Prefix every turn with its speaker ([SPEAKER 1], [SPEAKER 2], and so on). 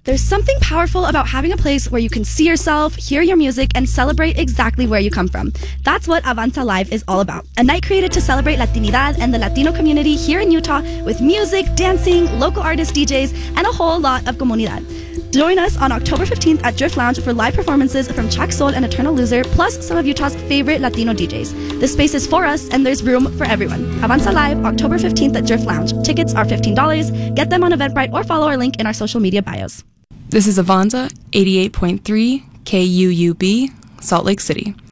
[SPEAKER 1] There's something powerful about having a place where you can see yourself, hear your music, and celebrate exactly where you come from. That's what Avanza Live is all about. A night created to celebrate Latinidad and the Latino community here in Utah with music, dancing, local artists, DJs, and a whole lot of comunidad. Join us on October 15th at Drift Lounge for live performances from Chak Sol and Eternal Loser, plus some of Utah's favorite Latino DJs. This space is for us, and there's room for everyone. Avanza Live, October 15th at Drift Lounge. Tickets are $15. Get them on Eventbrite or follow our link in our social media bios.
[SPEAKER 2] This is Avanza, 88.3 KUUB, Salt Lake City.